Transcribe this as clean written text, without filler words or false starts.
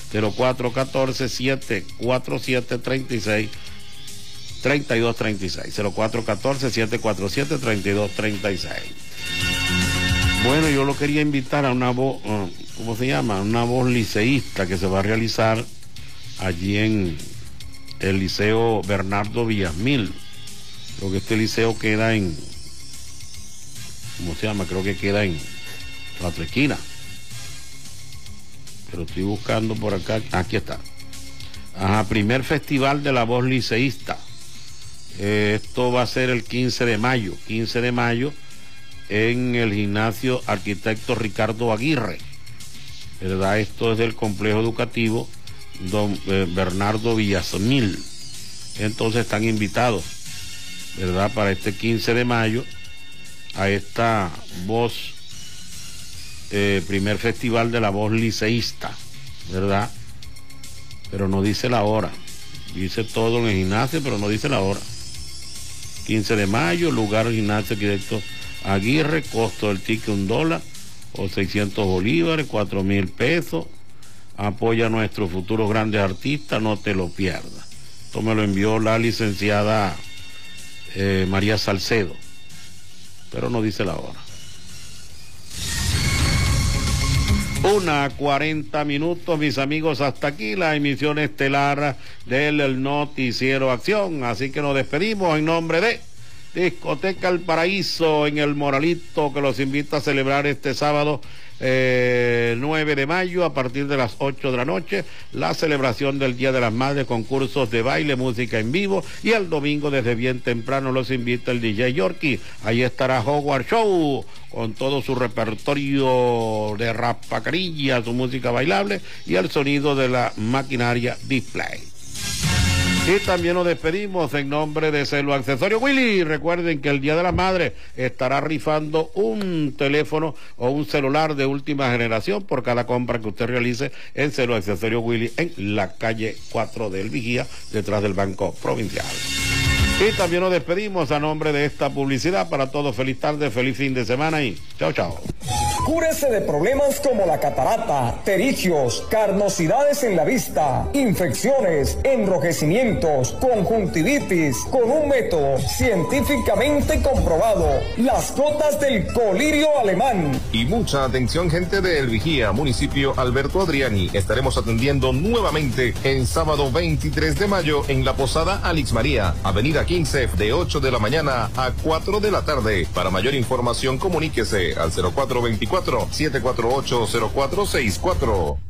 0414-747-3236. 0414-747-3236. Bueno, yo lo quería invitar a una voz, ¿cómo se llama? Una voz liceísta que se va a realizar allí en el Liceo Bernardo Villasmil. Creo que este liceo queda en, ¿cómo se llama? Creo que queda en la otra esquina. Pero estoy buscando por acá. Aquí está. Ajá, primer festival de la voz liceísta. Esto va a ser el 15 de mayo. 15 de mayo en el gimnasio Arquitecto Ricardo Aguirre. ¿Verdad? Esto es del complejo educativo Don Bernardo Villasmil. Entonces están invitados, ¿verdad? Para este 15 de mayo a esta voz, primer festival de la voz liceísta, ¿verdad? Pero no dice la hora. Dice todo en el gimnasio, pero no dice la hora. 15 de mayo, lugar gimnasio Arquitecto Aguirre, costo del ticket $1 o 600 bolívares, 4,000 pesos. Apoya a nuestros futuros grandes artistas, no te lo pierdas. Esto me lo envió la licenciada María Salcedo, pero no dice la hora. 1:40, mis amigos, hasta aquí la emisión estelar del Noticiero Acción. Así que nos despedimos en nombre de Discoteca El Paraíso en El Moralito, que los invita a celebrar este sábado 9 de mayo a partir de las 8 de la noche, la celebración del Día de las Madres, concursos de baile, música en vivo, y el domingo desde bien temprano los invita el DJ Yorkie. Ahí estará Howard Show con todo su repertorio de rapacarilla, su música bailable y el sonido de la maquinaria display. Y también nos despedimos en nombre de Celo Accesorio Willy. Recuerden que el Día de la Madre estará rifando un teléfono o un celular de última generación por cada compra que usted realice en Celo Accesorio Willy en la calle 4 del Vigía, detrás del Banco Provincial. Y también nos despedimos a nombre de esta publicidad. Para todos, feliz tarde, feliz fin de semana y chao, chao. Cúrese de problemas como la catarata, pterigios, carnosidades en la vista, infecciones, enrojecimientos, conjuntivitis, con un método científicamente comprobado, las gotas del colirio alemán. Y mucha atención, gente de El Vigía, municipio Alberto Adriani. Estaremos atendiendo nuevamente el sábado 23 de mayo en la Posada Alix María, avenida 15, de 8 de la mañana a 4 de la tarde. Para mayor información, comuníquese al 0424-748-0464.